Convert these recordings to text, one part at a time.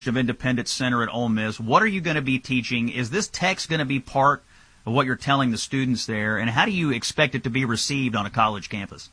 of Independence Center at Ole Miss. What are you going to be teaching? Is this text going to be part of what you're telling the students there? And how do you expect it to be received on a college campus?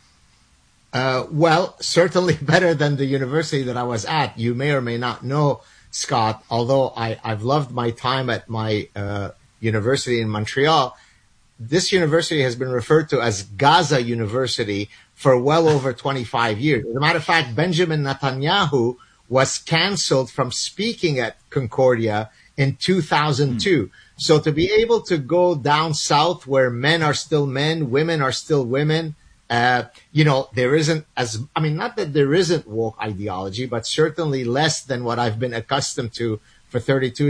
Well, certainly better than the university that I was at. You may or may not know, Scott, although I've loved my time at my university in Montreal, this university has been referred to as Gaza University for well over 25 years. As a matter of fact, Benjamin Netanyahu was canceled from speaking at Concordia in 2002. So to be able to go down south where men are still men, women are still women, there isn't not that there isn't woke ideology, but certainly less than what I've been accustomed to for 32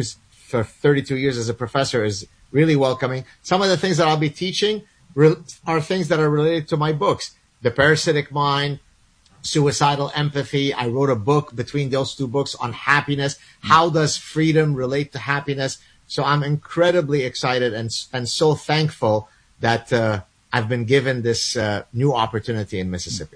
years as a professor is really welcoming. Some of the things that I'll be teaching are things that are related to my books, The Parasitic Mind, Suicidal Empathy. I wrote a book between those two books on happiness. How does freedom relate to happiness? So I'm incredibly excited and so thankful that I've been given this new opportunity in Mississippi.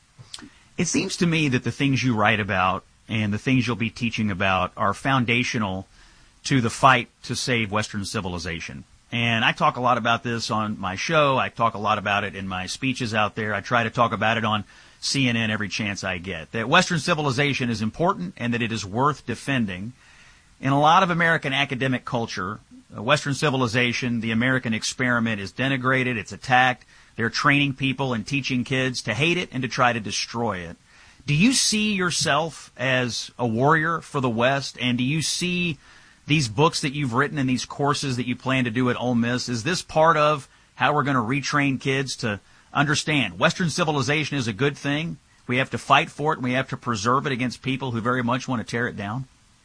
It seems to me that the things you write about and the things you'll be teaching about are foundational to the fight to save Western civilization. And I talk a lot about this on my show. I talk a lot about it in my speeches out there. I try to talk about it on CNN every chance I get. That Western civilization is important and that it is worth defending. In a lot of American academic culture, Western civilization, the American experiment, is denigrated, it's attacked. They're training people and teaching kids to hate it and to try to destroy it. Do you see yourself as a warrior for the West? And do you see these books that you've written and these courses that you plan to do at Ole Miss? Is this part of how we're going to retrain kids to understand Western civilization is a good thing? We have to fight for it and we have to preserve it against people who very much want to tear it down?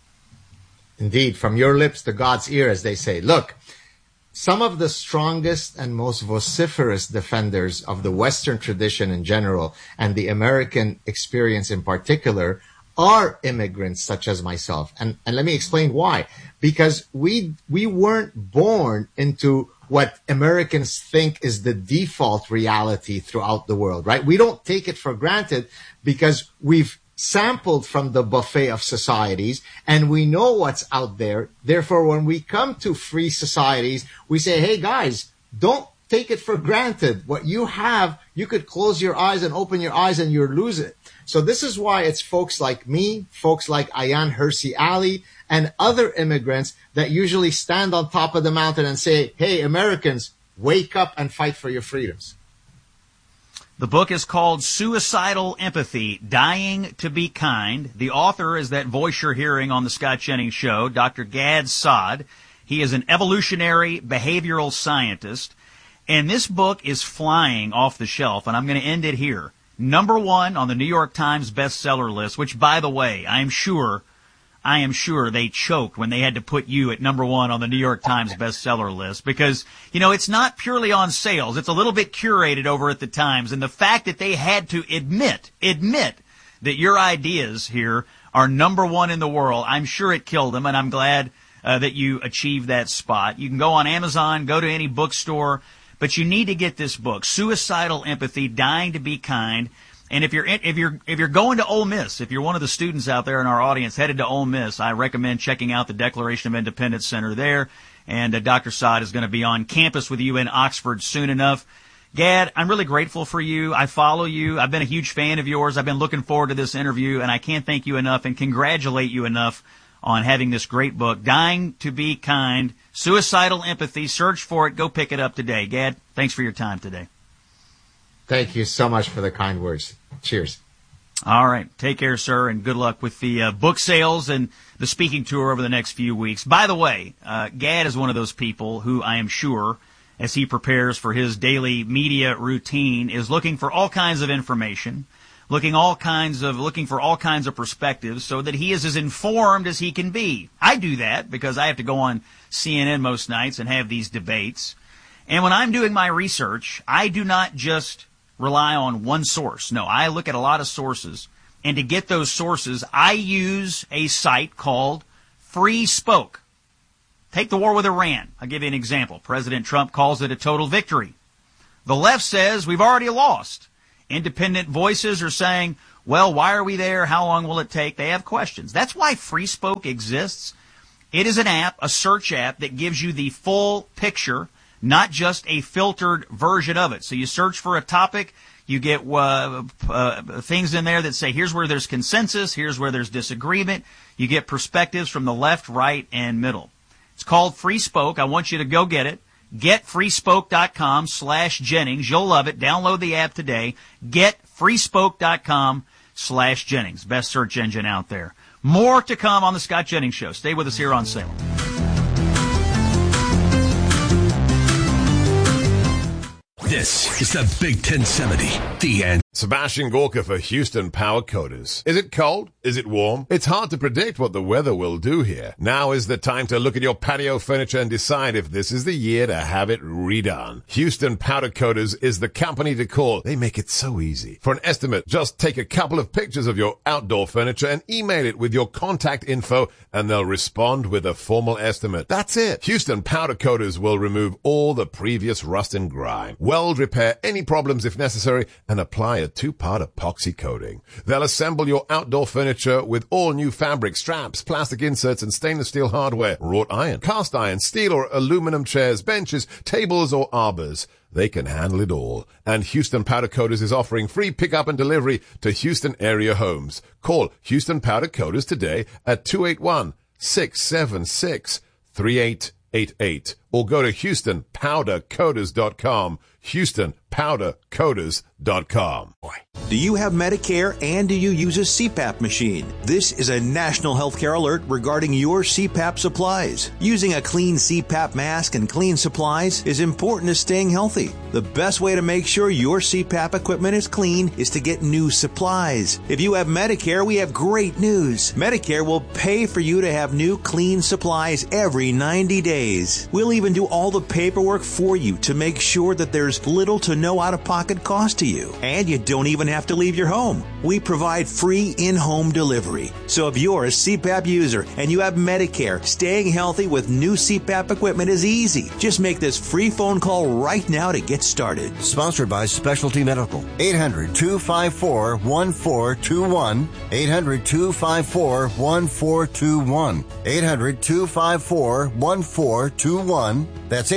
Indeed, from your lips to God's ear, as they say. Look, some of the strongest and most vociferous defenders of the Western tradition in general and the American experience in particular are immigrants such as myself. And let me explain why. Because we weren't born into what Americans think is the default reality throughout the world, right? We don't take it for granted because we've sampled from the buffet of societies and we know what's out there. Therefore, when we come to free societies, we say, hey guys, don't take it for granted. What you have, you could close your eyes and open your eyes and you'll lose it. So this is why it's folks like me, folks like Ayaan Hirsi Ali, and other immigrants that usually stand on top of the mountain and say, hey, Americans, wake up and fight for your freedoms. The book is called Suicidal Empathy, Dying to Be Kind. The author is that voice you're hearing on the Scott Jennings Show, Dr. Gad Saad. He is an evolutionary behavioral scientist. And this book is flying off the shelf, and I'm going to end it here. #1 on the New York Times bestseller list, which, by the way, I am sure they choked when they had to put you at #1 on the New York Times bestseller list because, it's not purely on sales. It's a little bit curated over at the Times. And the fact that they had to admit that your ideas here are #1 in the world, I'm sure it killed them, and I'm glad that you achieved that spot. You can go on Amazon, go to any bookstore, but you need to get this book, Suicidal Empathy, Dying to Be Kind. And if you're going to Ole Miss, if you're one of the students out there in our audience headed to Ole Miss, I recommend checking out the Declaration of Independence Center there. And Dr. Saad is going to be on campus with you in Oxford soon enough. Gad, I'm really grateful for you. I follow you. I've been a huge fan of yours. I've been looking forward to this interview, and I can't thank you enough and congratulate you enough on having this great book, Dying to Be Kind, Suicidal Empathy. Search for it. Go pick it up today. Gad, thanks for your time today. Thank you so much for the kind words. Cheers. All right. Take care, sir, and good luck with the book sales and the speaking tour over the next few weeks. By the way, Gad is one of those people who I am sure, as he prepares for his daily media routine, is looking for all kinds of information, looking for all kinds of perspectives so that he is as informed as he can be. I do that because I have to go on CNN most nights and have these debates. And when I'm doing my research, I do not just rely on one source. No, I look at a lot of sources. And to get those sources, I use a site called Free Spoke. Take the war with Iran. I'll give you an example. President Trump calls it a total victory. The left says we've already lost. Independent voices are saying Well, why are we there? How long will it take? They have questions. That's why FreeSpoke exists. It is an app, a search app, that gives you the full picture, not just a filtered version of it. So you search for a topic, you get things in there that say, here's where there's consensus, here's where there's disagreement. You get perspectives from the left, right, and middle. It's called FreeSpoke. I want you to go get it. GetFreeSpoke.com/Jennings. You'll love it. Download the app today. GetFreeSpoke.com/Jennings. Best search engine out there. More to come on the Scott Jennings Show. Stay with us here on Salem. This is the Big 1070. The end. Sebastian Gorka for Houston Power Coaters. Is it cold? Is it warm? It's hard to predict what the weather will do here. Now is the time to look at your patio furniture and decide if this is the year to have it redone. Houston Powder Coaters is the company to call. They make it so easy. For an estimate, just take a couple of pictures of your outdoor furniture and email it with your contact info, and they'll respond with a formal estimate. That's it. Houston Powder Coaters will remove all the previous rust and grime, weld repair any problems if necessary, and apply a 2-part epoxy coating. They'll assemble your outdoor furniture with all new fabric, straps, plastic inserts, and stainless steel hardware, wrought iron, cast iron, steel or aluminum chairs, benches, tables, or arbors. They can handle it all. And Houston Powder Coaters is offering free pickup and delivery to Houston area homes. Call Houston Powder Coaters today at 281-676-3888 or go to HoustonPowderCoaters.com. HoustonPowderCoaters.com. Do you have Medicare and do you use a CPAP machine? This is a national healthcare alert regarding your CPAP supplies. Using a clean CPAP mask and clean supplies is important to staying healthy. The best way to make sure your CPAP equipment is clean is to get new supplies. If you have Medicare, we have great news. Medicare will pay for you to have new clean supplies every 90 days. We'll even do all the paperwork for you to make sure that there's little to no out-of-pocket cost to you. And you don't even have to leave your home. We provide free in-home delivery. So if you're a CPAP user and you have Medicare, staying healthy with new CPAP equipment is easy. Just make this free phone call right now to get started. Sponsored by Specialty Medical. 800-254-1421. 800-254-1421. 800-254-1421. That's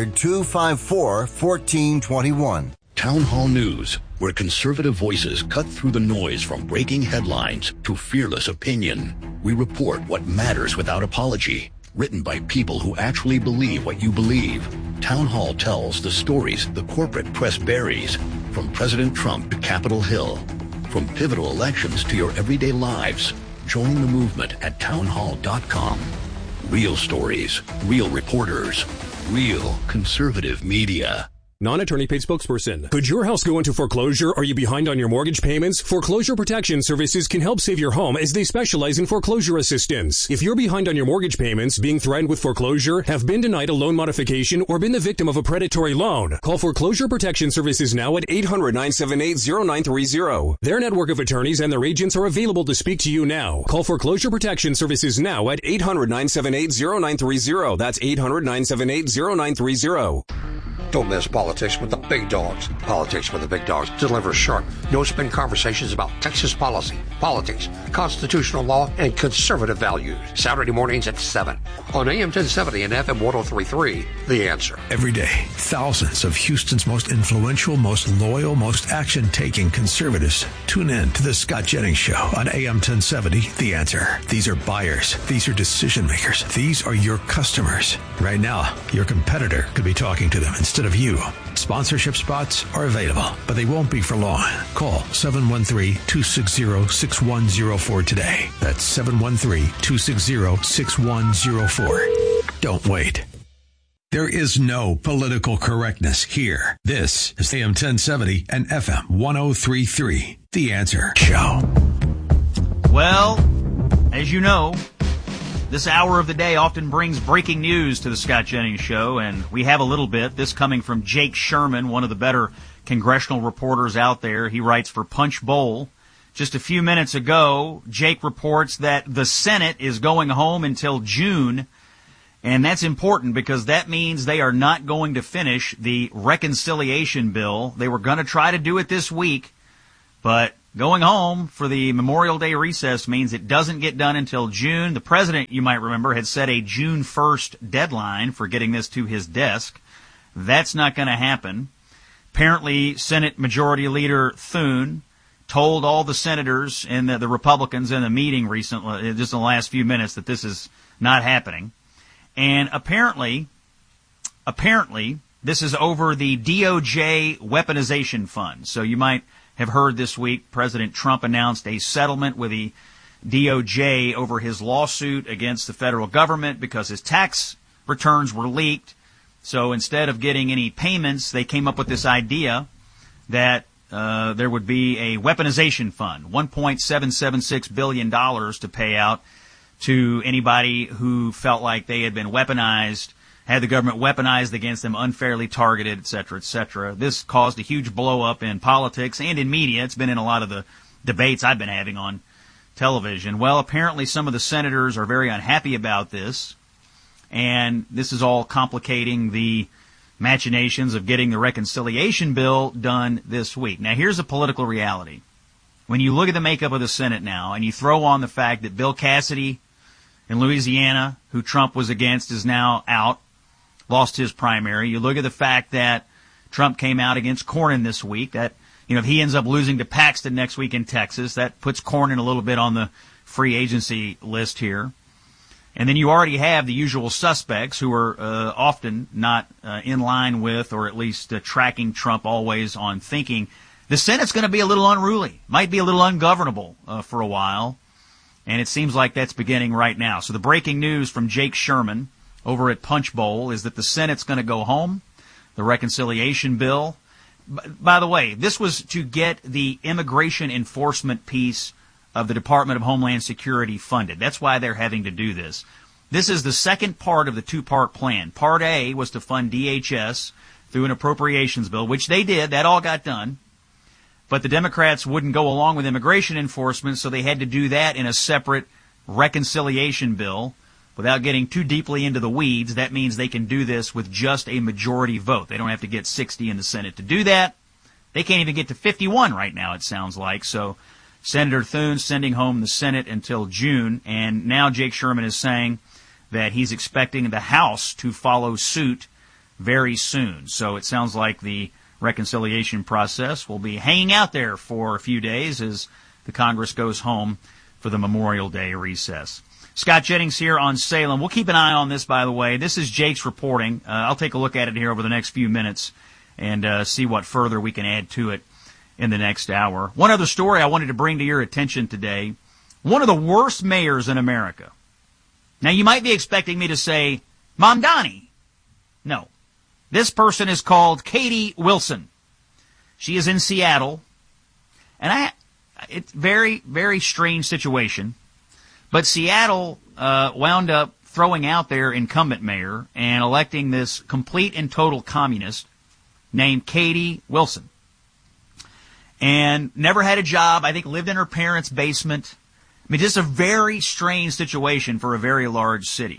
800-254-1421. Town Hall News, where conservative voices cut through the noise from breaking headlines to fearless opinion. We report what matters without apology. Written by people who actually believe what you believe. Town Hall tells the stories the corporate press buries, from President Trump to Capitol Hill. From pivotal elections to your everyday lives. Join the movement at townhall.com. Real stories, real reporters, real conservative media. Non-attorney paid spokesperson. Could your house go into foreclosure? Are you behind on your mortgage payments? Foreclosure Protection Services can help save your home as they specialize in foreclosure assistance. If you're behind on your mortgage payments, being threatened with foreclosure, have been denied a loan modification, or been the victim of a predatory loan, call Foreclosure Protection Services now at 800-978-0930. Their network of attorneys and their agents are available to speak to you now. Call Foreclosure Protection Services now at 800-978-0930. That's 800-978-0930. Don't miss Politics with the Big Dogs. Politics with the Big Dogs delivers sharp, no-spin conversations about Texas policy, politics, constitutional law, and conservative values. Saturday mornings at 7 on AM 1070 and FM 103.3, The Answer. Every day, thousands of Houston's most influential, most loyal, most action-taking conservatives tune in to the Scott Jennings Show on AM 1070, The Answer. These are buyers. These are decision makers. These are your customers. Right now, your competitor could be talking to them instead of you. Sponsorship spots are available, but they won't be for long. Call 713-260-6104 today. That's 713-260-6104. Don't wait. There is no political correctness here. This is AM 1070 and FM 103.3. The Answer Show. Well, as you know, this hour of the day often brings breaking news to the Scott Jennings Show, and we have a little bit. This coming from Jake Sherman, one of the better congressional reporters out there. He writes for Punch Bowl. Just a few minutes ago, Jake reports that the Senate is going home until June, and that's important because that means they are not going to finish the reconciliation bill. They were going to try to do it this week, but going home for the Memorial Day recess means it doesn't get done until June. The president, you might remember, had set a June 1st deadline for getting this to his desk. That's not going to happen. Apparently, Senate Majority Leader Thune told all the senators and the Republicans in the meeting recently, just in the last few minutes, that this is not happening. And apparently, this is over the DOJ weaponization fund. So you might have heard this week President Trump announced a settlement with the DOJ over his lawsuit against the federal government because his tax returns were leaked. So instead of getting any payments, they came up with this idea that there would be a weaponization fund, $1.776 billion to pay out to anybody who felt like they had been weaponized, had the government weaponized against them, unfairly targeted, et cetera, et cetera. This caused a huge blow-up in politics and in media. It's been in a lot of the debates I've been having on television. Well, apparently some of the senators are very unhappy about this, and this is all complicating the machinations of getting the reconciliation bill done this week. Now, here's a political reality. When you look at the makeup of the Senate now, and you throw on the fact that Bill Cassidy in Louisiana, who Trump was against, is now out, lost his primary. You look at the fact that Trump came out against Cornyn this week, that, if he ends up losing to Paxton next week in Texas, that puts Cornyn a little bit on the free agency list here. And then you already have the usual suspects who are often not in line with, or at least tracking Trump always on thinking the Senate's going to be a little unruly, might be a little ungovernable for a while. And it seems like that's beginning right now. So the breaking news from Jake Sherman over at Punchbowl is that the Senate's going to go home. The reconciliation bill. By the way, this was to get the immigration enforcement piece of the Department of Homeland Security funded. That's why they're having to do this. This is the second part of the two-part plan. Part A was to fund DHS through an appropriations bill, which they did. That all got done. But the Democrats wouldn't go along with immigration enforcement, so they had to do that in a separate reconciliation bill. Without getting too deeply into the weeds, that means they can do this with just a majority vote. They don't have to get 60 in the Senate to do that. They can't even get to 51 right now, it sounds like. So Senator Thune sending home the Senate until June, and now Jake Sherman is saying that he's expecting the House to follow suit very soon. So it sounds like the reconciliation process will be hanging out there for a few days as the Congress goes home for the Memorial Day recess. Scott Jennings here on Salem. We'll keep an eye on this, by the way. This is Jake's reporting. I'll take a look at it here over the next few minutes and see what further we can add to it in the next hour. One other story I wanted to bring to your attention today. One of the worst mayors in America. Now, you might be expecting me to say, Mamdani. No. This person is called Katie Wilson. She is in Seattle. And it's very, very strange situation. But Seattle wound up throwing out their incumbent mayor and electing this complete and total communist named Katie Wilson. And never had a job. I think lived in her parents' basement. I mean, just a very strange situation for a very large city.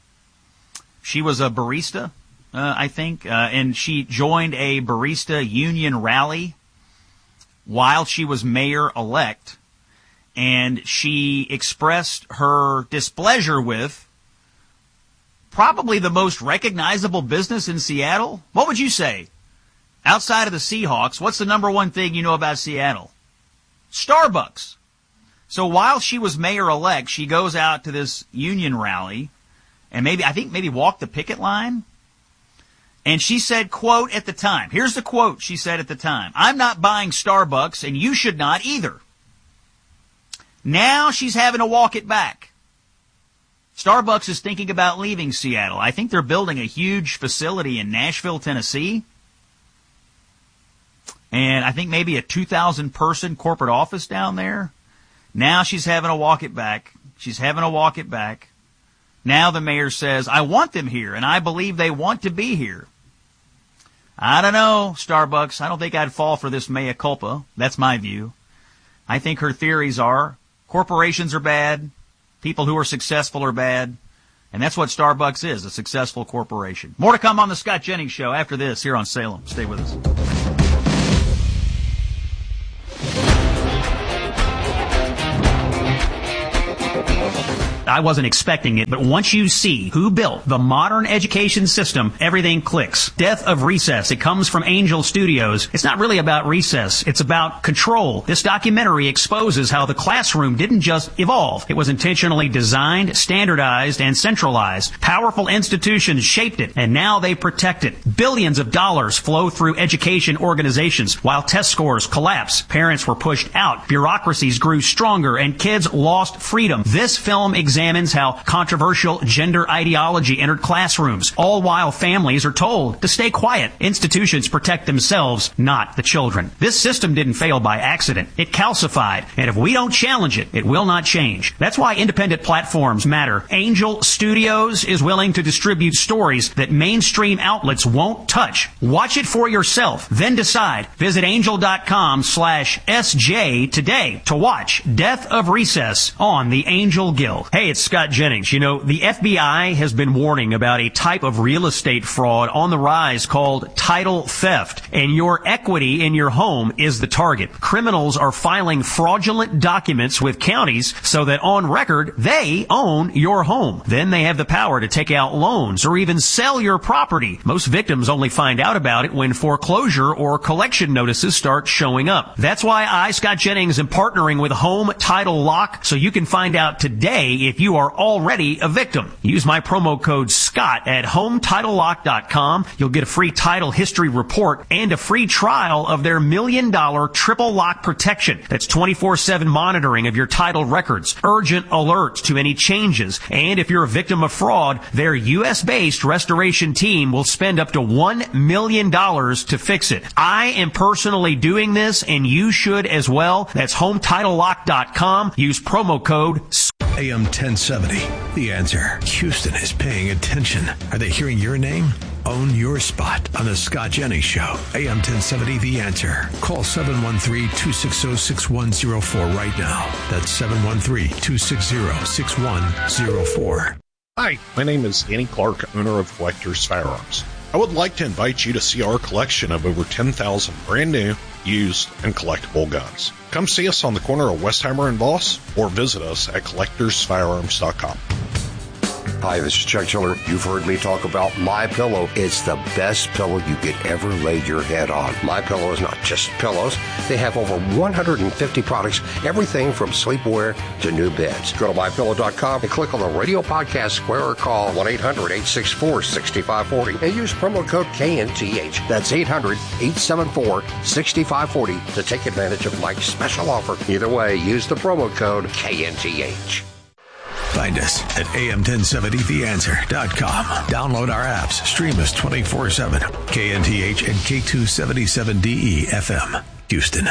She was a barista, I think, and she joined a barista union rally while she was mayor-elect, and she expressed her displeasure with probably the most recognizable business in Seattle. What would you say? Outside of the Seahawks, what's the number one thing you know about Seattle? Starbucks. So while she was mayor-elect, she goes out to this union rally and maybe walked the picket line. And she said, quote, at the time, here's the quote she said at the time, "I'm not buying Starbucks and you should not either." Now she's having to walk it back. Starbucks is thinking about leaving Seattle. I think they're building a huge facility in Nashville, Tennessee. And I think maybe a 2,000-person corporate office down there. Now she's having to walk it back. She's having to walk it back. Now the mayor says, "I want them here, and I believe they want to be here." I don't know, Starbucks. I don't think I'd fall for this mea culpa. That's my view. I think her theories are corporations are bad, people who are successful are bad, and that's what Starbucks is, a successful corporation. More to come on the Scott Jennings Show after this here on Salem. Stay with us. I wasn't expecting it, but once you see who built the modern education system, everything clicks. Death of Recess. It comes from Angel Studios. It's not really about recess. It's about control. This documentary exposes how the classroom didn't just evolve. It was intentionally designed, standardized, and centralized. Powerful institutions shaped it, and now they protect it. Billions of dollars flow through education organizations while test scores collapse. Parents were pushed out. Bureaucracies grew stronger, and kids lost freedom. This film examines how controversial gender ideology entered classrooms, all while families are told to stay quiet. Institutions protect themselves, not the children. This system didn't fail by accident. It calcified, and if we don't challenge it, it will not change. That's why independent platforms matter. Angel Studios is willing to distribute stories that mainstream outlets won't touch. Watch it for yourself, then decide. Visit angel.com/SJ today to watch Death of Recess on the Angel Guild. Hey, it's Scott Jennings. You know, the FBI has been warning about a type of real estate fraud on the rise called title theft, and your equity in your home is the target. Criminals are filing fraudulent documents with counties so that on record they own your home. Then they have the power to take out loans or even sell your property. Most victims only find out about it when foreclosure or collection notices start showing up. That's why I, Scott Jennings, am partnering with Home Title Lock so you can find out today if you are already a victim. Use my promo code SCOTT at HomeTitleLock.com. You'll get a free title history report and a free trial of their $1 million triple lock protection. That's 24/7 monitoring of your title records, urgent alerts to any changes, and if you're a victim of fraud, their U.S.-based restoration team will spend up to $1 million to fix it. I am personally doing this, and you should as well. That's HomeTitleLock.com. Use promo code AM 1070. The Answer. Houston is paying attention. Are they hearing your name? Own your spot on the Scott Jennings Show. AM 1070, The Answer. Call 713-260-6104 right now. That's 713-260-6104. Hi, my name is Danny Clark, owner of Collectors Firearms. I would like to invite you to see our collection of over 10,000 brand new, used, and collectible guns. Come see us on the corner of Westheimer and Voss, or visit us at collectorsfirearms.com. Hi, this is Chuck Chiller. You've heard me talk about MyPillow. It's the best pillow you could ever lay your head on. MyPillow is not just pillows. They have over 150 products, everything from sleepwear to new beds. Go to MyPillow.com and click on the radio podcast square or call 1-800-864-6540 and use promo code KNTH. That's 800-874-6540 to take advantage of Mike's special offer. Either way, use the promo code KNTH. Find us at am1070theanswer.com. Download our apps. Stream us 24/7. KNTH and K277DE FM, Houston.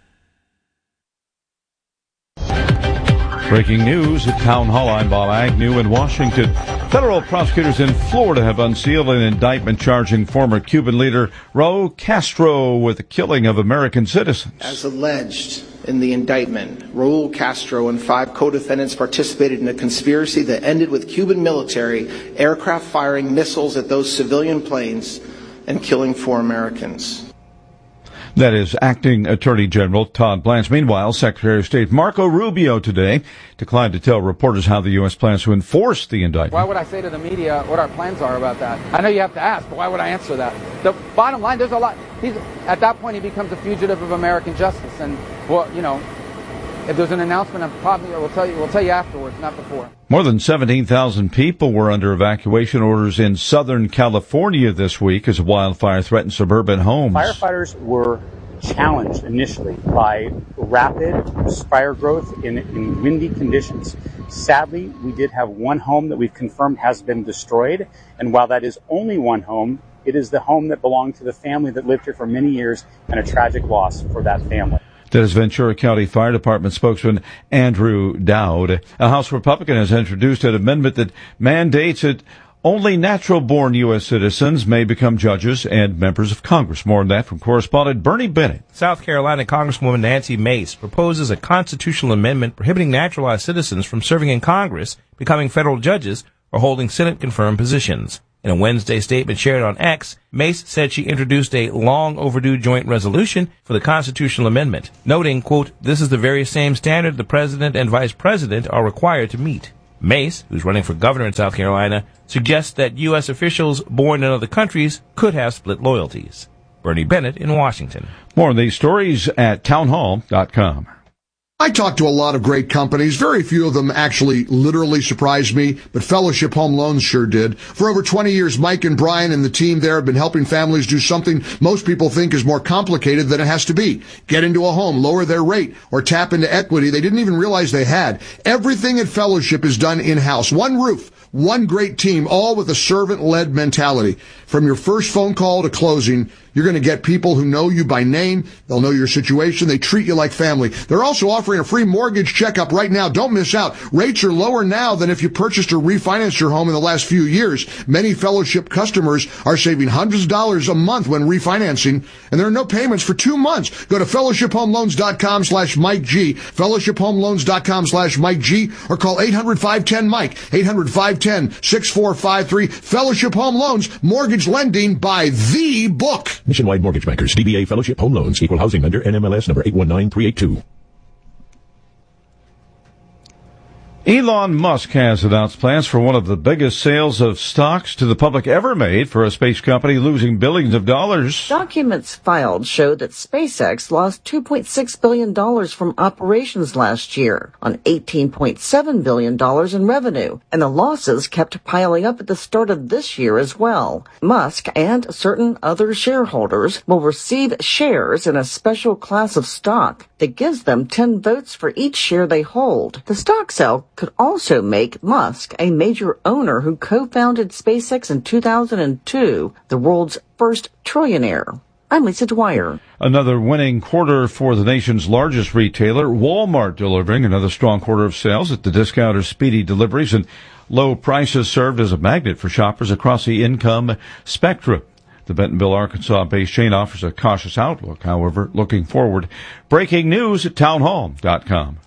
Breaking news at Town Hall. I'm Bob Agnew in Washington. Federal prosecutors in Florida have unsealed an indictment charging former Cuban leader Raul Castro with the killing of American citizens. As alleged in the indictment, Raul Castro and 5 co-defendants participated in a conspiracy that ended with Cuban military aircraft firing missiles at those civilian planes and killing 4 Americans. That is Acting Attorney General Todd Blanche. Meanwhile, Secretary of State Marco Rubio today declined to tell reporters how the U.S. plans to enforce the indictment. Why would I say to the media what our plans are about that? I know you have to ask, but why would I answer that? The bottom line, there's a lot. At that point, he becomes a fugitive of American justice. And, well, you know, if there's an announcement, we'll tell you afterwards, not before. More than 17,000 people were under evacuation orders in Southern California this week as a wildfire threatened suburban homes. Firefighters were challenged initially by rapid fire growth in windy conditions. Sadly, we did have one home that we've confirmed has been destroyed. And while that is only one home, it is the home that belonged to the family that lived here for many years, and a tragic loss for that family. That is Ventura County Fire Department spokesman Andrew Dowd. A House Republican has introduced an amendment that mandates that only natural-born U.S. citizens may become judges and members of Congress. More on that from correspondent Bernie Bennett. South Carolina Congresswoman Nancy Mace proposes a constitutional amendment prohibiting naturalized citizens from serving in Congress, becoming federal judges, or holding Senate-confirmed positions. In a Wednesday statement shared on X, Mace said she introduced a long-overdue joint resolution for the constitutional amendment, noting, quote, "This is the very same standard the president and vice president are required to meet." Mace, who's running for governor in South Carolina, suggests that U.S. officials born in other countries could have split loyalties. Bernie Bennett in Washington. More of these stories at townhall.com. I talked to a lot of great companies. Very few of them actually literally surprised me, but Fellowship Home Loans sure did. For over 20 years, Mike and Brian and the team there have been helping families do something most people think is more complicated than it has to be. Get into a home, lower their rate, or tap into equity they didn't even realize they had. Everything at Fellowship is done in-house. One roof, one great team, all with a servant-led mentality. From your first phone call to closing, you're going to get people who know you by name. They'll know your situation. They treat you like family. They're also offering a free mortgage checkup right now. Don't miss out. Rates are lower now than if you purchased or refinanced your home in the last few years. Many Fellowship customers are saving hundreds of dollars a month when refinancing, and there are no payments for 2 months. Go to fellowshiphomeloans.com/Mike G, fellowshiphomeloans.com/Mike G, or call 800-510-MIKE, 800-510-6453. Fellowship Home Loans, mortgage lending by the book. Nationwide Mortgage Bankers, DBA Fellowship Home Loans, Equal Housing Lender, NMLS number 819382. Elon Musk has announced plans for one of the biggest sales of stocks to the public ever made for a space company losing billions of dollars. Documents filed show that SpaceX lost $2.6 billion from operations last year on $18.7 billion in revenue, and the losses kept piling up at the start of this year as well. Musk and certain other shareholders will receive shares in a special class of stock that gives them 10 votes for each share they hold. The stock sale could also make Musk a major owner who co-founded SpaceX in 2002, the world's first trillionaire. I'm Lisa Dwyer. Another winning quarter for the nation's largest retailer, Walmart, delivering another strong quarter of sales at the discounter's speedy deliveries and low prices served as a magnet for shoppers across the income spectrum. The Bentonville, Arkansas-based chain offers a cautious outlook, however, looking forward. Breaking news at townhall.com.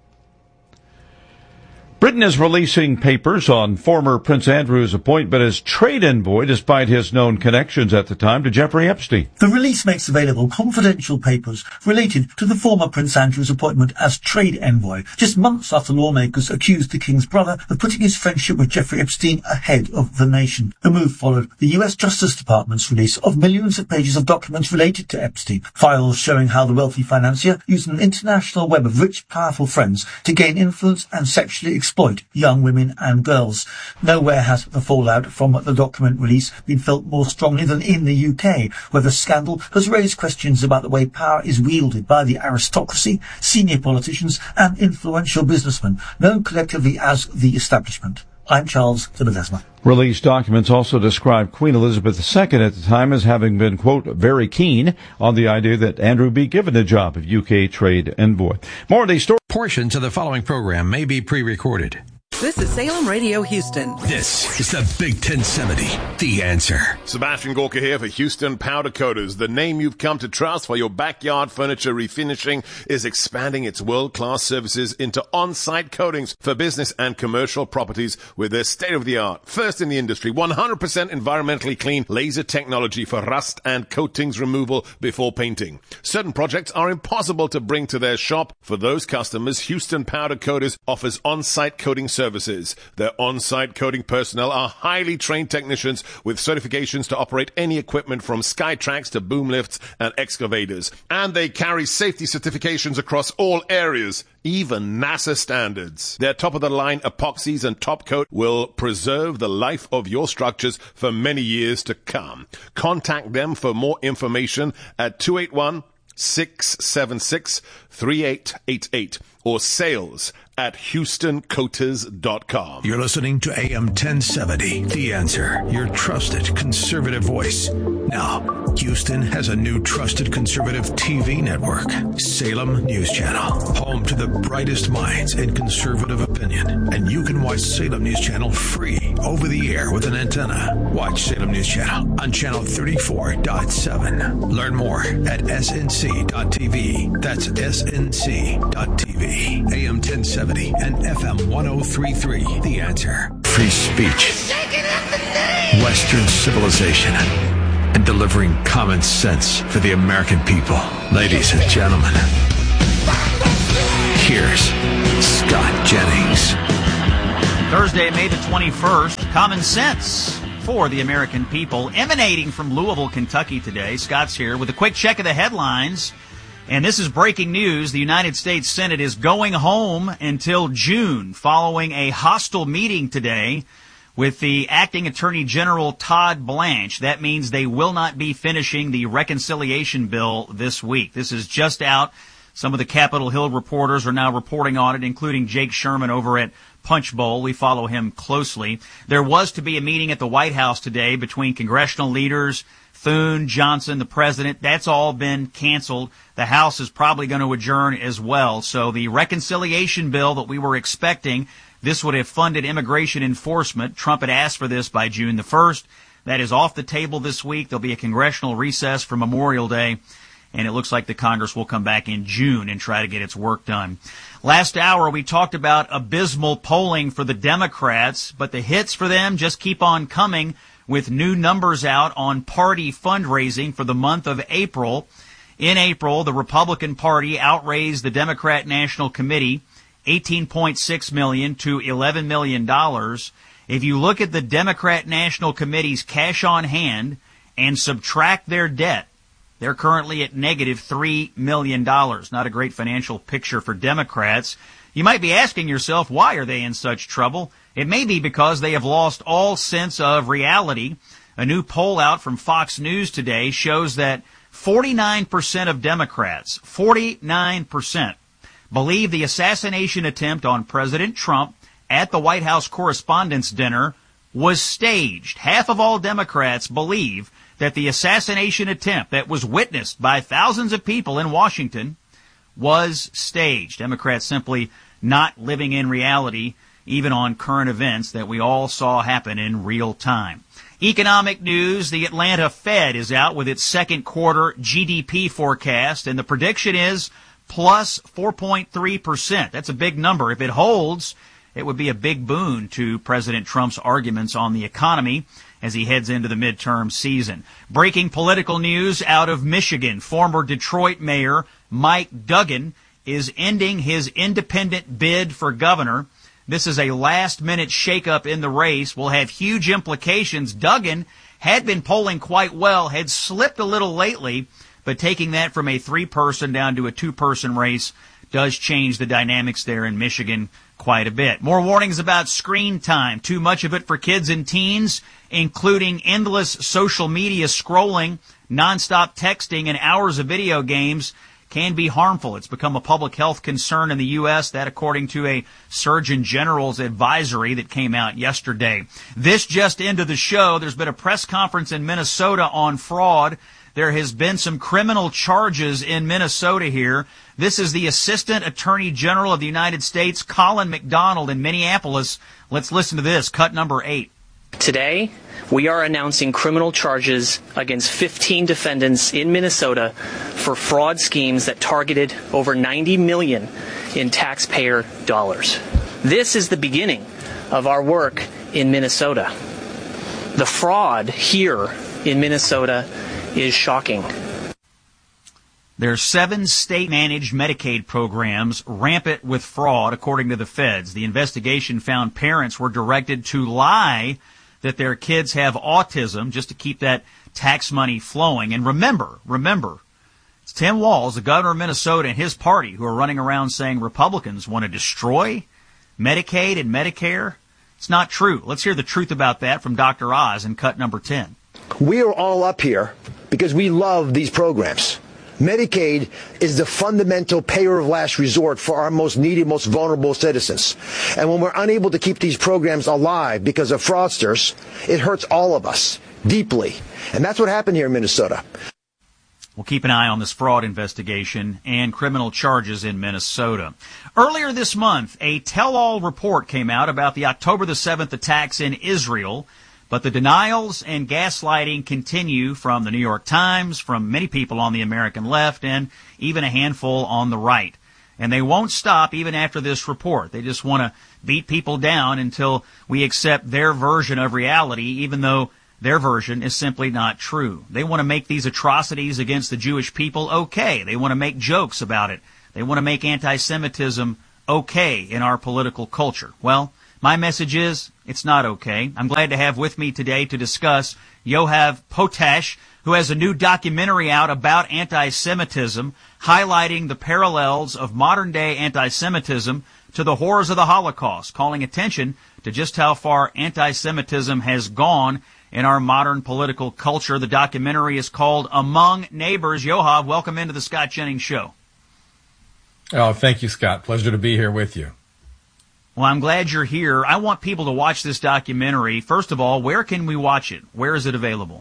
Britain is releasing papers on former Prince Andrew's appointment as trade envoy, despite his known connections at the time to Jeffrey Epstein. The release makes available confidential papers related to the former Prince Andrew's appointment as trade envoy, just months after lawmakers accused the King's brother of putting his friendship with Jeffrey Epstein ahead of the nation. The move followed the US Justice Department's release of millions of pages of documents related to Epstein, files showing how the wealthy financier used an international web of rich, powerful friends to gain influence and sexually exploit young women and girls. Nowhere has the fallout from the document release been felt more strongly than in the UK, where the scandal has raised questions about the way power is wielded by the aristocracy, senior politicians and influential businessmen, known collectively as the establishment. I'm Charles de Ledesma. Released documents also describe Queen Elizabeth II at the time as having been, quote, very keen on the idea that Andrew be given the job of UK trade envoy. More of these stories. Portions of the following program may be pre-recorded. This is Salem Radio Houston. This is the Big 1070, The Answer. Sebastian Gorka here for Houston Powder Coaters. The name you've come to trust for your backyard furniture refinishing is expanding its world-class services into on-site coatings for business and commercial properties with their state-of-the-art, first in the industry, 100% environmentally clean laser technology for rust and coatings removal before painting. Certain projects are impossible to bring to their shop. For those customers, Houston Powder Coaters offers on-site coating services. Their on-site coating personnel are highly trained technicians with certifications to operate any equipment from Skytrax to boom lifts and excavators. And they carry safety certifications across all areas, even NASA standards. Their top-of-the-line epoxies and top coat will preserve the life of your structures for many years to come. Contact them for more information at 281-676-3888 or sales at HoustonCoaters.com. You're listening to AM 1070, The Answer, your trusted conservative voice. Now, Houston has a new trusted conservative TV network, Salem News Channel, home to the brightest minds in conservative opinion. And you can watch Salem News Channel free over the air with an antenna. Watch Salem News Channel on channel 34.7. Learn more at snc.tv. That's snc.tv. AM 1070 and FM 1033. The Answer. Free speech, Western civilization, and delivering common sense for the American people. Ladies and gentlemen, here's Scott Jennings. Thursday, May the 21st, common sense for the American people, emanating from Louisville, Kentucky today. Scott's here with a quick check of the headlines. And this is breaking news. The United States Senate is going home until June following a hostile meeting today with the acting Attorney General Todd Blanche. That means they will not be finishing the reconciliation bill this week. This is just out. Some of the Capitol Hill reporters are now reporting on it, including Jake Sherman over at Punchbowl. We follow him closely. There was to be a meeting at the White House today between congressional leaders, Thune, Johnson, the president. That's all been canceled. The House is probably going to adjourn as well. So the reconciliation bill that we were expecting, this would have funded immigration enforcement. Trump had asked for this by June the 1st. That is off the table this week. There'll be a congressional recess for Memorial Day, and it looks like the Congress will come back in June and try to get its work done. Last hour, we talked about abysmal polling for the Democrats, but the hits for them just keep on coming with new numbers out on party fundraising for the month of April. In April, the Republican Party outraised the Democrat National Committee $18.6 million to $11 million. If you look at the Democrat National Committee's cash on hand and subtract their debt, they're currently at negative $3 million. Not a great financial picture for Democrats. You might be asking yourself, why are they in such trouble? It may be because they have lost all sense of reality. A new poll out from Fox News today shows that 49% of Democrats, 49%, believe the assassination attempt on President Trump at the White House Correspondents' Dinner was staged. Half of all Democrats believe that the assassination attempt that was witnessed by thousands of people in Washington was staged. Democrats simply not living in reality, even on current events that we all saw happen in real time. Economic news, the Atlanta Fed is out with its second quarter GDP forecast, and the prediction is plus 4.3%. That's a big number. If it holds, it would be a big boon to President Trump's arguments on the economy as he heads into the midterm season. Breaking political news out of Michigan. Former Detroit Mayor Mike Duggan is ending his independent bid for governor. This is a last-minute shakeup in the race. Will have huge implications. Duggan had been polling quite well, had slipped a little lately, but taking that from a three-person down to a two-person race does change the dynamics there in Michigan quite a bit. More warnings about screen time. Too much of it for kids and teens, including endless social media scrolling, nonstop texting, and hours of video games can be harmful. It's become a public health concern in the U.S., that according to a Surgeon General's advisory that came out yesterday. This just into the show, there's been a press conference in Minnesota on fraud. There has been some criminal charges in Minnesota here. This is the Assistant Attorney General of the United States, Colin McDonald in Minneapolis. Let's listen to this, cut number 8. Today, we are announcing criminal charges against 15 defendants in Minnesota for fraud schemes that targeted over $90 million in taxpayer dollars. This is the beginning of our work in Minnesota. The fraud here in Minnesota is shocking. There's 7 state-managed Medicaid programs rampant with fraud, according to the feds. The investigation found parents were directed to lie that their kids have autism just to keep that tax money flowing. And remember, it's Tim Walz, the governor of Minnesota, and his party who are running around saying Republicans want to destroy Medicaid and Medicare. It's not true. Let's hear the truth about that from Dr. Oz in cut number 10. We are all up here because we love these programs. Medicaid is the fundamental payer of last resort for our most needy, most vulnerable citizens. And when we're unable to keep these programs alive because of fraudsters, it hurts all of us deeply. And that's what happened here in Minnesota. We'll keep an eye on this fraud investigation and criminal charges in Minnesota. Earlier this month, a tell-all report came out about the October the 7th attacks in Israel. But the denials and gaslighting continue from the New York Times, from many people on the American left, and even a handful on the right. And they won't stop even after this report. They just want to beat people down until we accept their version of reality, even though their version is simply not true. They want to make these atrocities against the Jewish people okay. They want to make jokes about it. They want to make anti-Semitism okay in our political culture. Well, My message is, it's not okay. I'm glad to have with me today to discuss Yoav Potash, who has a new documentary out about anti-Semitism, highlighting the parallels of modern-day anti-Semitism to the horrors of the Holocaust, calling attention to just how far anti-Semitism has gone in our modern political culture. The documentary is called Among Neighbors. Yoav, welcome into the Scott Jennings Show. Oh, thank you, Scott. Pleasure to be here with you. Well, I'm glad you're here. I want people to watch this documentary. First of all, where can we watch it? Where is it available?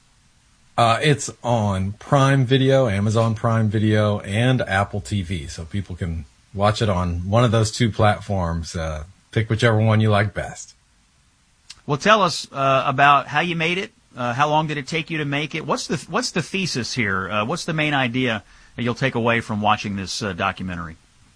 It's on Prime Video, Amazon Prime Video, and Apple TV. So people can watch it on one of those two platforms. Pick whichever one you like best. Well, tell us about how you made it. How long did it take you to make it? What's the thesis here? What's the main idea that you'll take away from watching this documentary?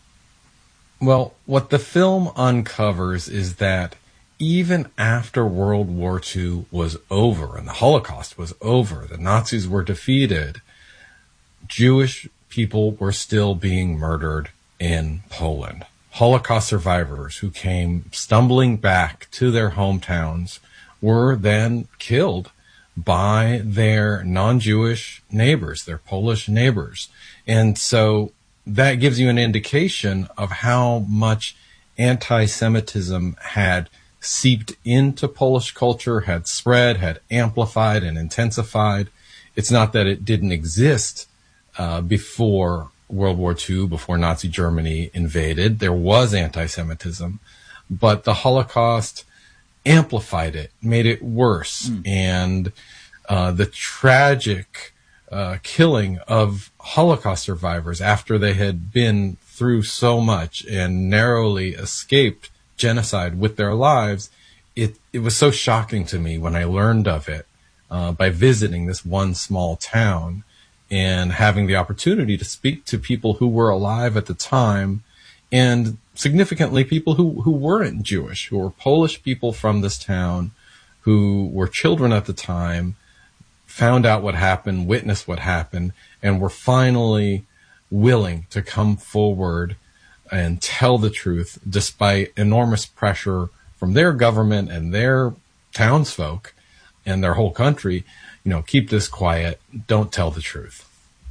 Well, what the film uncovers is that even after World War II was over and the Holocaust was over, the Nazis were defeated, Jewish people were still being murdered in Poland. Holocaust survivors who came stumbling back to their hometowns were then killed by their non-Jewish neighbors, their Polish neighbors. And so that gives you an indication of how much anti-Semitism had seeped into Polish culture, had spread, had amplified and intensified. It's not that it didn't exist before World War II, before Nazi Germany invaded. There was anti-Semitism, but the Holocaust amplified it, made it worse. And the tragic killing of Holocaust survivors after they had been through so much and narrowly escaped genocide with their lives, it was so shocking to me when I learned of it by visiting this one small town and having the opportunity to speak to people who were alive at the time, and significantly people who weren't Jewish, who were Polish people from this town, who were children at the time, found out what happened, witnessed what happened, and were finally willing to come forward and tell the truth despite enormous pressure from their government and their townsfolk and their whole country. Keep this quiet, don't tell the truth.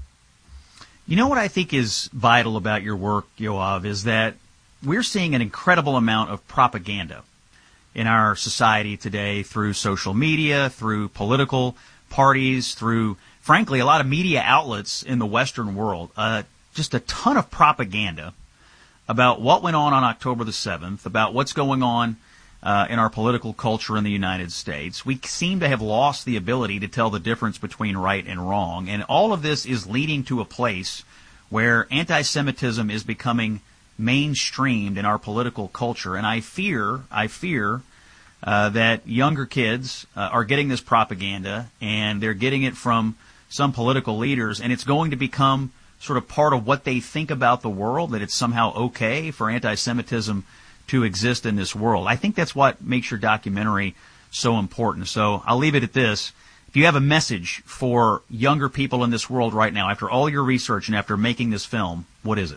You know what I think is vital about your work, Yoav, is that we're seeing an incredible amount of propaganda in our society today through social media, through political parties, through, frankly, a lot of media outlets in the Western world. Just a ton of propaganda about what went on October the 7th, about what's going on in our political culture in the United States. We seem to have lost the ability to tell the difference between right and wrong, and all of this is leading to a place where anti-Semitism is becoming mainstreamed in our political culture. And I fear that younger kids are getting this propaganda, and they're getting it from some political leaders, and it's going to become sort of part of what they think about the world, that it's somehow okay for anti-Semitism to exist in this world. I think that's what makes your documentary so important. So I'll leave it at this. If you have a message for younger people in this world right now, after all your research and after making this film, what is it?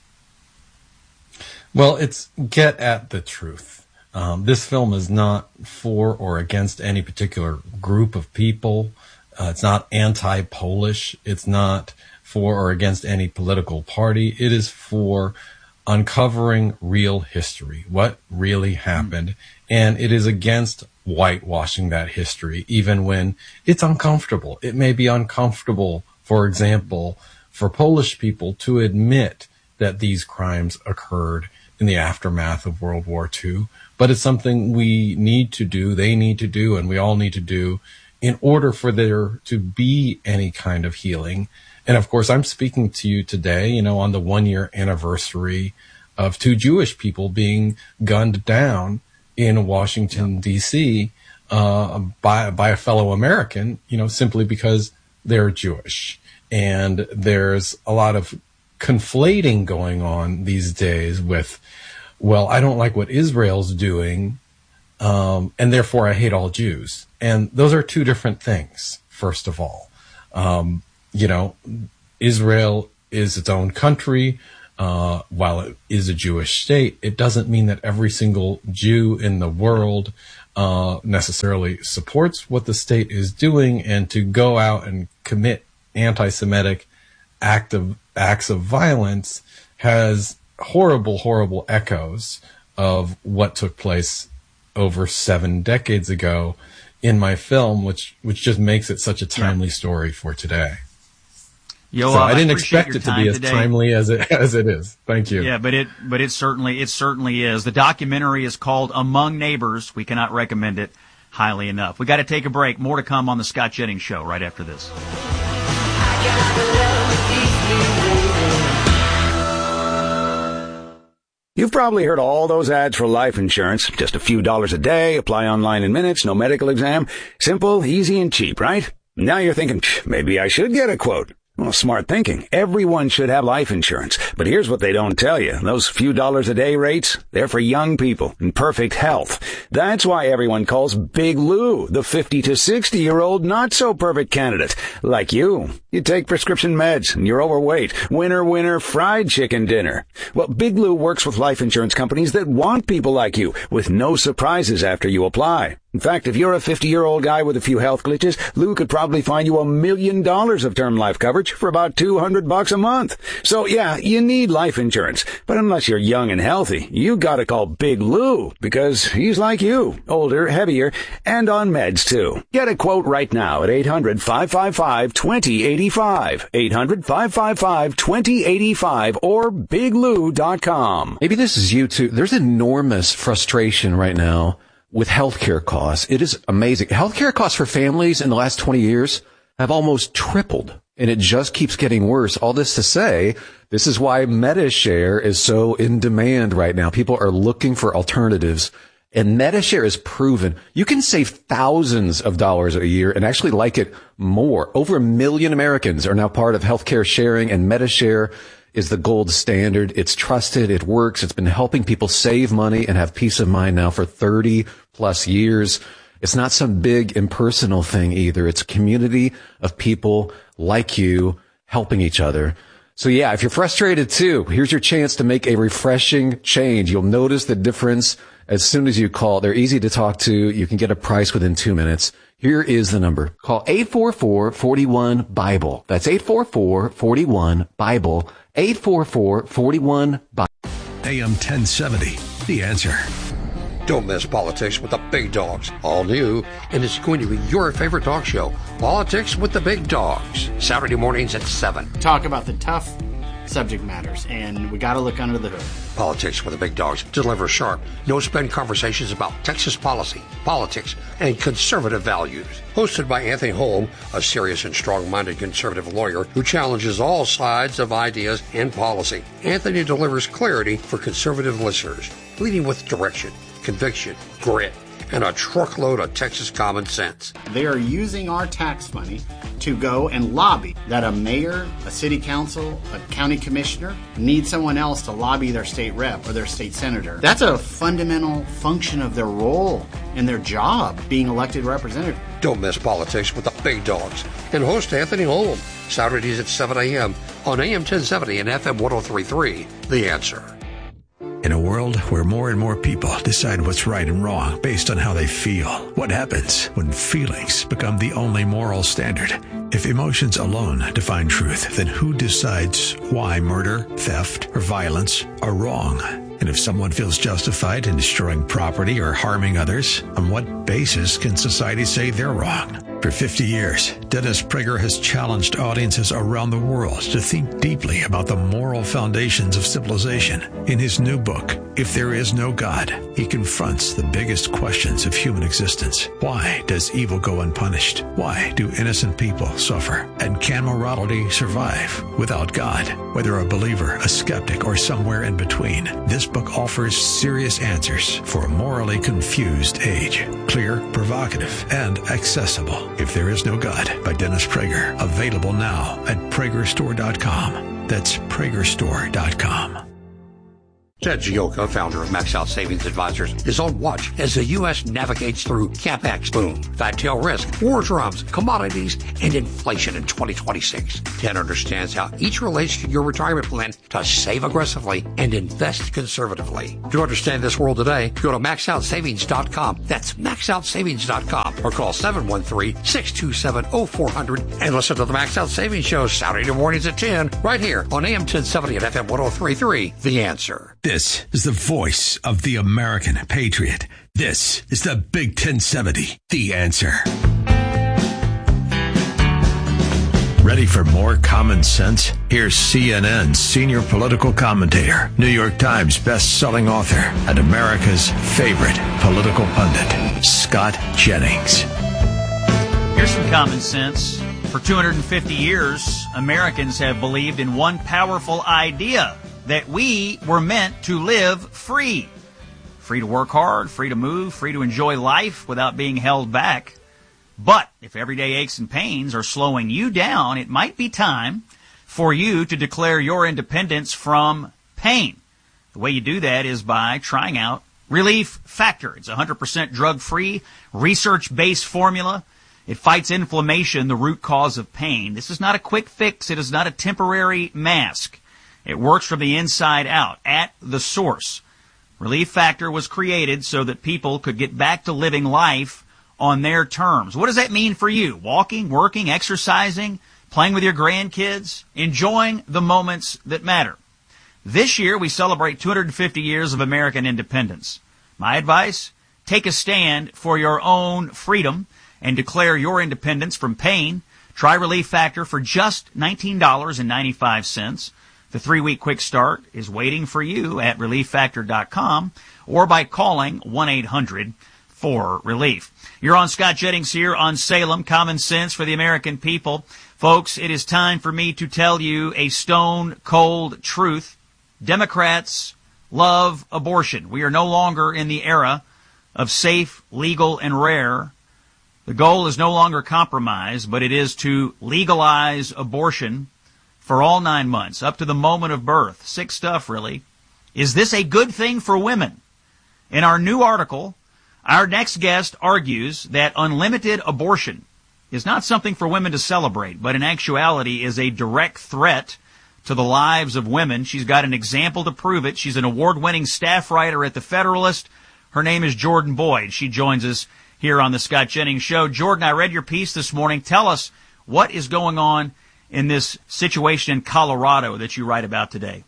Well, it's get at the truth. This film is not for or against any particular group of people. It's not anti-Polish. It's not for or against any political party. It is for uncovering real history, what really happened. And it is against whitewashing that history, even when it's uncomfortable. It may be uncomfortable, for example, for Polish people to admit that these crimes occurred in the aftermath of World War II, but it's something we need to do, they need to do, and we all need to do in order for there to be any kind of healing. And of course, I'm speaking to you today, on the 1-year anniversary of 2 Jewish people being gunned down in Washington, D.C. By a fellow American, simply because they're Jewish. And there's a lot of conflating going on these days with, well, I don't like what Israel's doing, and therefore I hate all Jews. And those are 2 different things, first of all. Israel is its own country. while it is a Jewish state, it doesn't mean that every single Jew in the world necessarily supports what the state is doing, and to go out and commit anti-Semitic acts of violence has horrible, horrible echoes of what took place over 7 decades ago in my film, which just makes it such a timely story for today. Yo, so I didn't expect it to be as timely as it is. Thank you. Yeah, but it certainly is. The documentary is called Among Neighbors. We cannot recommend it highly enough. We got to take a break. More to come on the Scott Jennings Show right after this. You've probably heard all those ads for life insurance. Just a few dollars a day, apply online in minutes, no medical exam. Simple, easy, and cheap, right? Now you're thinking, maybe I should get a quote. Well, smart thinking. Everyone should have life insurance. But here's what they don't tell you. Those few dollars a day rates, they're for young people in perfect health. That's why everyone calls Big Lou the 50 to 60-year-old not-so-perfect candidate. Like you. You take prescription meds and you're overweight. Winner, fried chicken dinner. Well, Big Lou works with life insurance companies that want people like you with no surprises after you apply. In fact, if you're a 50-year-old guy with a few health glitches, Lou could probably find you $1 million of term life coverage for about $200 a month. So yeah, you need life insurance. But unless you're young and healthy, you gotta call Big Lou, because he's like you, older, heavier, and on meds too. Get a quote right now at 800-555-2085. 800-555-2085 or biglou.com. Maybe this is you too. There's enormous frustration right now with healthcare costs. It is amazing. Healthcare costs for families in the last 20 years have almost tripled, and it just keeps getting worse. All this to say, this is why MediShare is so in demand right now. People are looking for alternatives, and MediShare is proven. You can save thousands of dollars a year and actually like it more. Over 1 million Americans are now part of healthcare sharing, and MediShare is the gold standard. It's trusted. It works. It's been helping people save money and have peace of mind now for 30 plus years. It's not some big impersonal thing either. It's a community of people like you helping each other. So yeah, if you're frustrated too, here's your chance to make a refreshing change. You'll notice the difference as soon as you call. They're easy to talk to. You can get a price within 2 minutes. Here is the number. Call 844-41-BIBLE. That's 844-41-BIBLE. 844-41-BIBLE. AM 1070, The Answer. Don't miss Politics with the Big Dogs. All new, and it's going to be your favorite talk show. Politics with the Big Dogs. Saturday mornings at 7. Talk about the tough subject matters, and we got to look under the hood. Politics with the Big Dogs delivers sharp, no-spin conversations about Texas policy, politics, and conservative values. Hosted by Anthony Holm, a serious and strong-minded conservative lawyer who challenges all sides of ideas and policy. Anthony delivers clarity for conservative listeners, leading with direction, conviction, grit, and a truckload of Texas common sense. They are using our tax money to go and lobby that a mayor, a city council, a county commissioner need someone else to lobby their state rep or their state senator. That's a fundamental function of their role and their job, being elected representative. Don't miss Politics with the Big Dogs and host Anthony Holm, Saturdays at 7 a.m. on AM 1070 and FM 103.3. The Answer. In a world where more and more people decide what's right and wrong based on how they feel, what happens when feelings become the only moral standard? If emotions alone define truth, then who decides why murder, theft, or violence are wrong? And if someone feels justified in destroying property or harming others, on what basis can society say they're wrong? For 50 years, Dennis Prager has challenged audiences around the world to think deeply about the moral foundations of civilization. In his new book, If There Is No God, he confronts the biggest questions of human existence. Why does evil go unpunished? Why do innocent people suffer? And can morality survive without God? Whether a believer, a skeptic, or somewhere in between, this book offers serious answers for a morally confused age. Clear, provocative, and accessible. If There Is No God by Dennis Prager. Available now at PragerStore.com. That's PragerStore.com. Ted Gioka, founder of Max Out Savings Advisors, is on watch as the U.S. navigates through CapEx boom, fat tail risk, war drums, commodities, and inflation in 2026. Ted understands how each relates to your retirement plan to save aggressively and invest conservatively. To understand this world today, go to maxoutsavings.com. That's maxoutsavings.com or call 713-627-0400 and listen to the Max Out Savings Show Saturday mornings at 10 right here on AM 1070 and FM 103.3. The Answer. This is the voice of the American patriot. This is the Big 1070. The Answer. Ready for more common sense? Here's CNN's senior political commentator, New York Times best-selling author, and America's favorite political pundit, Scott Jennings. Here's some common sense. For 250 years, Americans have believed in one powerful idea, that we were meant to live free. Free to work hard, free to move, free to enjoy life without being held back. But if everyday aches and pains are slowing you down, it might be time for you to declare your independence from pain. The way you do that is by trying out Relief Factor. It's 100% drug-free, research-based formula. It fights inflammation, the root cause of pain. This is not a quick fix. It is not a temporary mask. It works from the inside out, at the source. Relief Factor was created so that people could get back to living life on their terms. What does that mean for you? Walking, working, exercising, playing with your grandkids, enjoying the moments that matter. This year, we celebrate 250 years of American independence. My advice, take a stand for your own freedom and declare your independence from pain. Try Relief Factor for just $19.95. The 3-week quick start is waiting for you at ReliefFactor.com or by calling 1-800-4RELIEF. You're on Scott Jennings here on Salem, Common Sense for the American people. Folks, it is time for me to tell you a stone-cold truth. Democrats love abortion. We are no longer in the era of safe, legal, and rare. The goal is no longer compromise, but it is to legalize abortion for all 9 months, up to the moment of birth. Sick stuff, really. Is this a good thing for women? In our new article, our next guest argues that unlimited abortion is not something for women to celebrate, but in actuality is a direct threat to the lives of women. She's got an example to prove it. She's an award-winning staff writer at The Federalist. Her name is Jordan Boyd. She joins us here on the Scott Jennings Show. Jordan, I read your piece this morning. Tell us what is going on in this situation in Colorado that you write about today.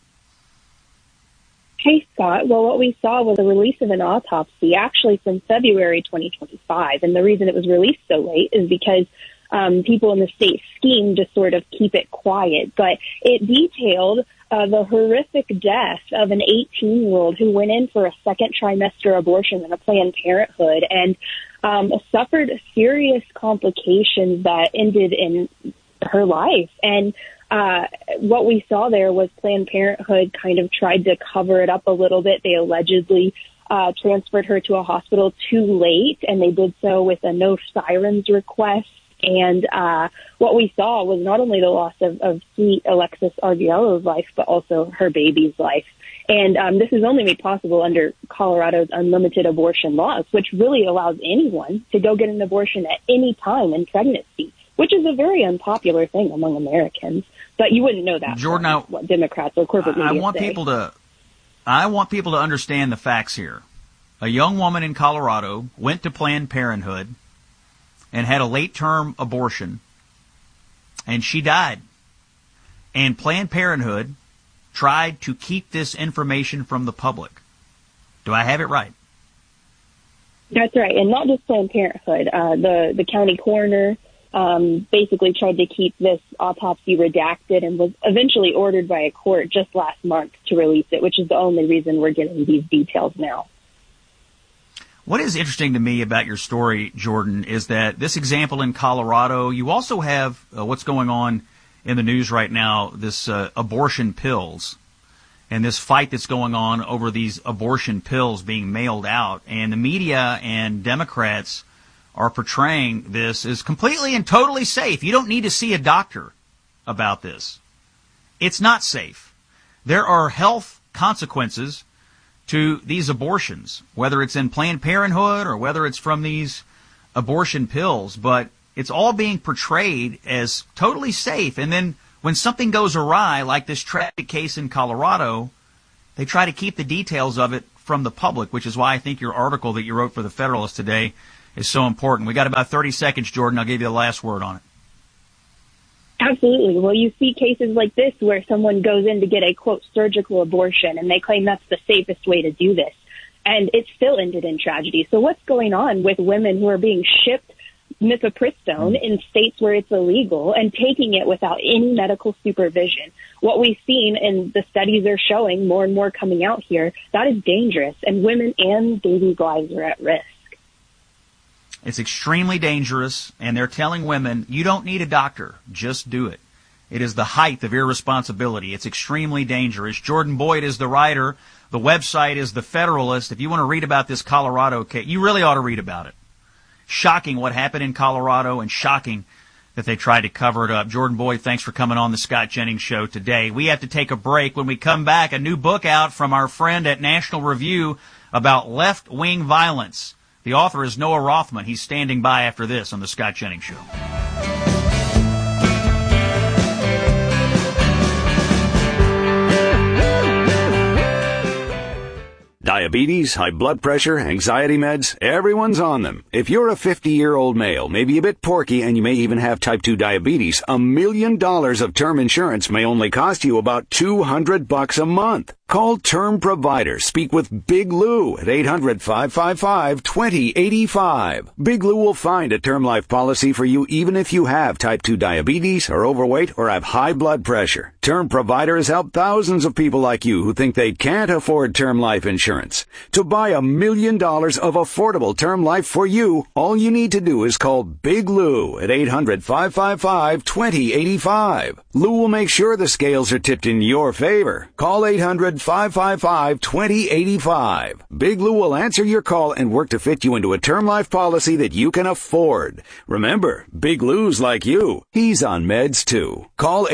Hey, Scott. Well, what we saw was the release of an autopsy actually from February 2025. And the reason it was released so late is because people in the state schemed to sort of keep it quiet. But it detailed the horrific death of an 18-year-old who went in for a second trimester abortion in a Planned Parenthood and suffered serious complications that ended in her life. And what we saw there was Planned Parenthood kind of tried to cover it up a little bit. They allegedly transferred her to a hospital too late, and they did so with a no sirens request. And what we saw was not only the loss of sweet Alexis Arguello's life, but also her baby's life. And this is only made possible under Colorado's unlimited abortion laws, which really allows anyone to go get an abortion at any time in pregnancy, which is a very unpopular thing among Americans. But you wouldn't know that, Jordan, what Democrats or corporate media I want say. people to understand the facts here. A young woman in Colorado went to Planned Parenthood and had a late-term abortion, and she died. And Planned Parenthood tried to keep this information from the public. Do I have it right? That's right, and not just Planned Parenthood. The county coroner basically tried to keep this autopsy redacted and was eventually ordered by a court just last month to release it, which is the only reason we're getting these details now. What is interesting to me about your story, Jordan, is that this example in Colorado, you also have what's going on in the news right now, this abortion pills, and this fight that's going on over these abortion pills being mailed out. And the media and Democrats are portraying this as completely and totally safe. You don't need to see a doctor about this. It's not safe. There are health consequences to these abortions, whether it's in Planned Parenthood or whether it's from these abortion pills. But it's all being portrayed as totally safe. And then when something goes awry, like this tragic case in Colorado, they try to keep the details of it from the public, which is why I think your article that you wrote for the Federalist today is so important. We got about 30 seconds, Jordan. I'll give you the last word on it. Absolutely. Well, you see cases like this where someone goes in to get a, quote, surgical abortion, and they claim that's the safest way to do this. And it still ended in tragedy. So what's going on with women who are being shipped mifepristone in states where it's illegal and taking it without any medical supervision? What we've seen, and the studies are showing more and more coming out here, that is dangerous, and women and babies' lives are at risk. It's extremely dangerous, and they're telling women, you don't need a doctor, just do it. It is the height of irresponsibility. It's extremely dangerous. Jordan Boyd is the writer. The website is The Federalist. If you want to read about this Colorado case, you really ought to read about it. Shocking what happened in Colorado, and shocking that they tried to cover it up. Jordan Boyd, thanks for coming on the Scott Jennings Show today. We have to take a break. When we come back, a new book out from our friend at National Review about left-wing violence. The author is Noah Rothman. He's standing by after this on the Scott Jennings Show. Diabetes, high blood pressure, anxiety meds, everyone's on them. If you're a 50-year-old male, maybe a bit porky, and you may even have type 2 diabetes, $1 million of term insurance may only cost you about $200 a month. Call Term Provider. Speak with Big Lou at 800-555-2085. Big Lou will find a term life policy for you even if you have type 2 diabetes, are overweight, or have high blood pressure. Term Provider has helped thousands of people like you who think they can't afford term life insurance. To buy $1 million of affordable term life for you, all you need to do is call Big Lou at 800-555-2085. Lou will make sure the scales are tipped in your favor. Call 800-555-2085. Big Lou will answer your call and work to fit you into a term life policy that you can afford. Remember, Big Lou's like you. He's on meds too. Call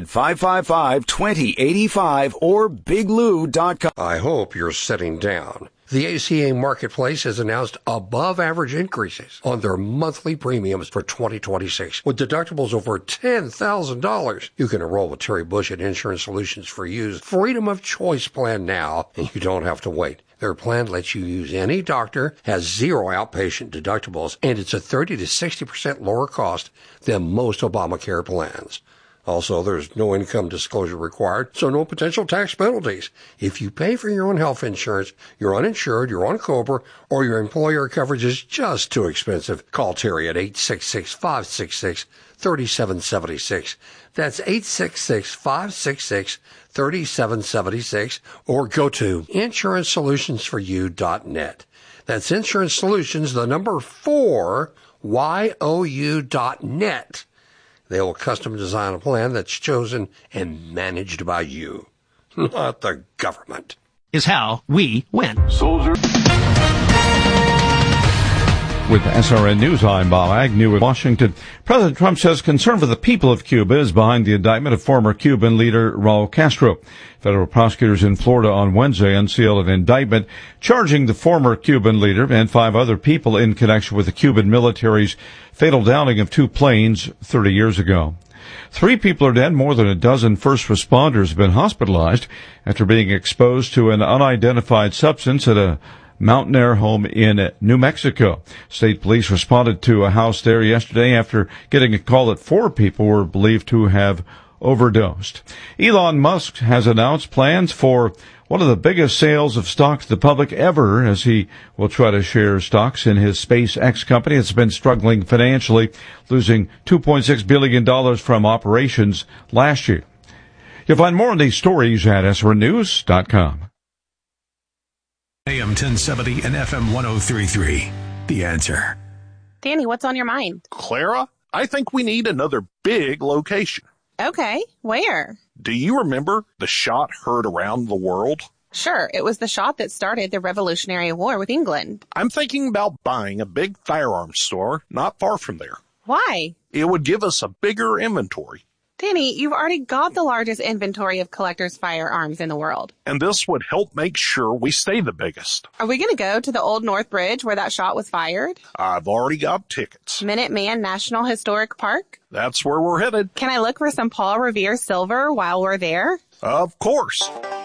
800-555-2085 or biglou.com. I hope you're sitting down. The ACA Marketplace has announced above-average increases on their monthly premiums for 2026. With deductibles over $10,000, you can enroll with Terry Bush at Insurance Solutions for You's Freedom of Choice plan now, and you don't have to wait. Their plan lets you use any doctor, has zero outpatient deductibles, and it's a 30 to 60% lower cost than most Obamacare plans. Also, there's no income disclosure required, so no potential tax penalties. If you pay for your own health insurance, you're uninsured, you're on COBRA, or your employer coverage is just too expensive, call Terry at 866-566-3776. That's 866-566-3776, or go to InsuranceSolutionsForYou.net. That's Insurance Solutions, the number 4, YOU.net. They will custom design a plan that's chosen and managed by you, not the government. Is how we win. Soldier. With SRN News, I'm Bob Agnew in Washington. President Trump says concern for the people of Cuba is behind the indictment of former Cuban leader Raul Castro. Federal prosecutors in Florida on Wednesday unsealed an indictment charging the former Cuban leader and 5 other people in connection with the Cuban military's fatal downing of 2 planes 30 years ago. 3 people are dead. More than a dozen first responders have been hospitalized after being exposed to an unidentified substance at a mountain air home in New Mexico. State police responded to a house there yesterday after getting a call that 4 people were believed to have overdosed. Elon Musk has announced plans for one of the biggest sales of stock to the public ever, as he will try to share stocks in his SpaceX company that's been struggling financially, losing $2.6 billion from operations last year. You'll find more on these stories at srnews.com. AM 1070 and FM 1033. The Answer. Danny, what's on your mind? Clara, I think we need another big location. Okay, where? Do you remember the shot heard around the world? Sure, it was the shot that started the Revolutionary War with England. I'm thinking about buying a big firearms store not far from there. Why? It would give us a bigger inventory. Danny, you've already got the largest inventory of collector's firearms in the world. And this would help make sure we stay the biggest. Are we going to go to the Old North Bridge where that shot was fired? I've already got tickets. Minuteman National Historic Park? That's where we're headed. Can I look for some Paul Revere silver while we're there? Of course.